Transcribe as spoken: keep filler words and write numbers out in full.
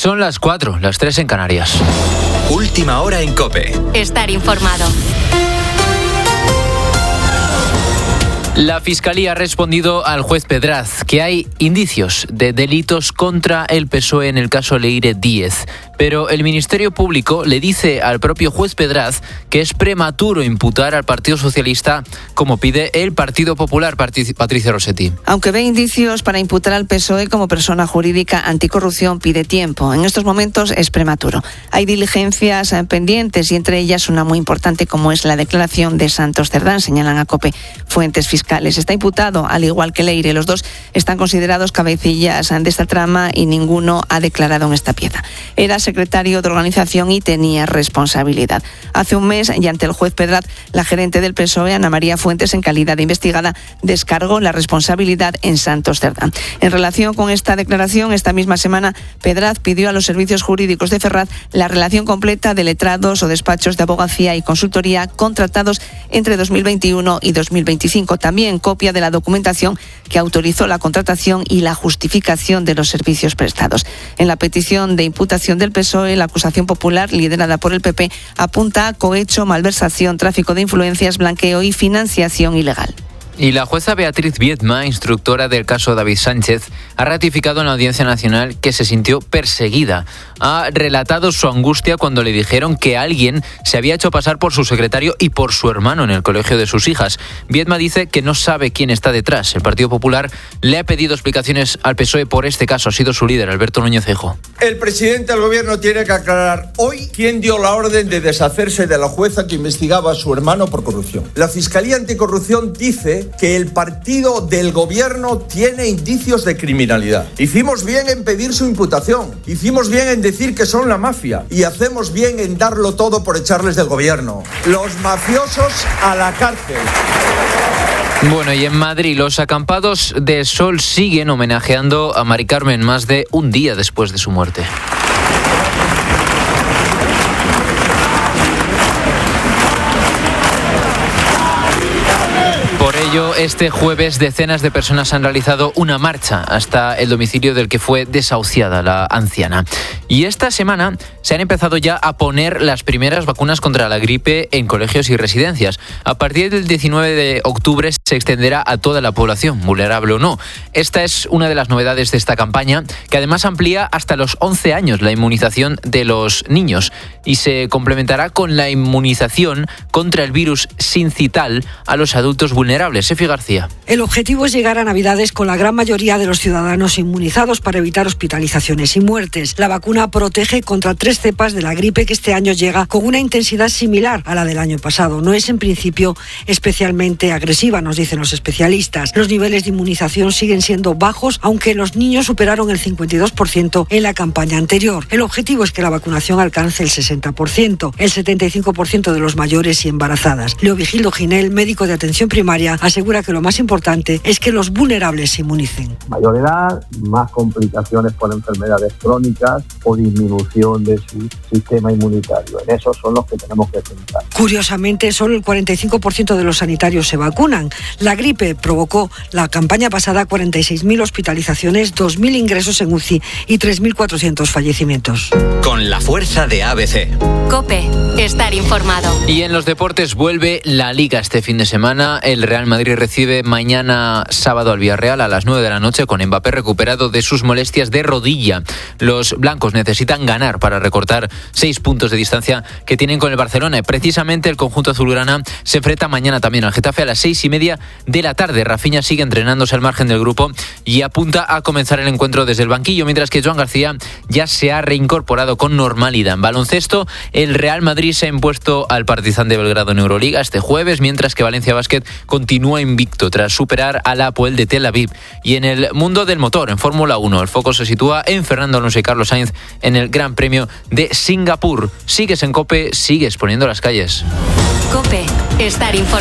Son las cuatro, las tres en Canarias. Última hora en COPE. Estar informado. La Fiscalía ha respondido al juez Pedraz que hay indicios de delitos contra el P S O E en el caso Leire Díez. Pero el Ministerio Público le dice al propio juez Pedraz que es prematuro imputar al Partido Socialista como pide el Partido Popular. Patricia Rossetti. Aunque ve indicios para imputar al P S O E como persona jurídica anticorrupción, pide tiempo. En estos momentos es prematuro. Hay diligencias pendientes y entre ellas una muy importante como es la declaración de Santos Cerdán, señalan a COPE fuentes fiscales. Está imputado, al igual que Leire. Los dos están considerados cabecillas de esta trama y ninguno ha declarado en esta pieza. Era secretario de organización y tenía responsabilidad. Hace un mes, y ante el juez Pedraz, la gerente del P S O E, Ana María Fuentes, en calidad de investigada, descargó la responsabilidad en Santos Cerdán. En relación con esta declaración, esta misma semana, Pedraz pidió a los servicios jurídicos de Ferraz la relación completa de letrados o despachos de abogacía y consultoría contratados entre dos mil veintiuno y dos mil veinticinco. También copia de la documentación que autorizó la contratación y la justificación de los servicios prestados. En la petición de imputación del P S O E, la acusación popular, liderada por el P P, apunta a cohecho, malversación, tráfico de influencias, blanqueo y financiación ilegal. Y la jueza Beatriz Viedma, instructora del caso David Sánchez, ha ratificado en la Audiencia Nacional que se sintió perseguida. Ha relatado su angustia cuando le dijeron que alguien se había hecho pasar por su secretario y por su hermano en el colegio de sus hijas. Viedma dice que no sabe quién está detrás. El Partido Popular le ha pedido explicaciones al P S O E por este caso. Ha sido su líder, Alberto Núñez Feijóo. El presidente del Gobierno tiene que aclarar hoy quién dio la orden de deshacerse de la jueza que investigaba a su hermano por corrupción. La Fiscalía Anticorrupción dice que el partido del Gobierno tiene indicios de criminalidad. Hicimos bien en pedir su imputación, hicimos bien en decir que son la mafia y hacemos bien en darlo todo por echarles del Gobierno. Los mafiosos a la cárcel. Bueno, y en Madrid los acampados de Sol siguen homenajeando a Mari Carmen más de un día después de su muerte. Por ello, este jueves decenas de personas han realizado una marcha hasta el domicilio del que fue desahuciada la anciana. Y esta semana se han empezado ya a poner las primeras vacunas contra la gripe en colegios y residencias. A partir del diecinueve de octubre se extenderá a toda la población, vulnerable o no. Esta es una de las novedades de esta campaña, que además amplía hasta los once años la inmunización de los niños y se complementará con la inmunización contra el virus sincital a los adultos vulnerables. Efi García. El objetivo es llegar a Navidades con la gran mayoría de los ciudadanos inmunizados para evitar hospitalizaciones y muertes. La vacuna protege contra tres cepas de la gripe que este año llega con una intensidad similar a la del año pasado. No es en principio especialmente agresiva, nos dicen los especialistas. Los niveles de inmunización siguen siendo bajos, aunque los niños superaron el cincuenta y dos por ciento en la campaña anterior. El objetivo es que la vacunación alcance el sesenta por ciento, el setenta y cinco por ciento de los mayores y embarazadas. Leovigildo Ginel, médico de atención primaria, asegura que lo más importante es que los vulnerables se inmunicen. Mayor edad, más complicaciones por enfermedades crónicas o disminución de su sistema inmunitario. En esos son los que tenemos que centrar. Curiosamente, solo el cuarenta y cinco por ciento de los sanitarios se vacunan. La gripe provocó la campaña pasada cuarenta y seis mil hospitalizaciones, dos mil ingresos en U C I y tres mil cuatrocientos fallecimientos. Con la fuerza de A B C. COPE. Estar informado. Y en los deportes vuelve la Liga este fin de semana. El Real Madrid recibe mañana sábado al Villarreal a las nueve de la noche con Mbappé recuperado de sus molestias de rodilla. Los blancos necesitan ganar para recortar seis puntos de distancia que tienen con el Barcelona. Y precisamente el conjunto azulgrana se enfrenta mañana también al Getafe a las seis y media de la tarde. Rafinha sigue entrenándose al margen del grupo y apunta a comenzar el encuentro desde el banquillo, mientras que Joan García ya se ha reincorporado con normalidad. En baloncesto, el Real Madrid se ha impuesto al Partizan de Belgrado en Euroliga este jueves, mientras que Valencia Basket continúa invicto tras superar al Apoel de Tel Aviv. Y en el mundo del motor, en Fórmula uno, el foco se sitúa en Fernando Alonso y Carlos Sainz en el Gran Premio de Singapur. Sigues en COPE, sigues poniendo las calles. COPE. Estar informado.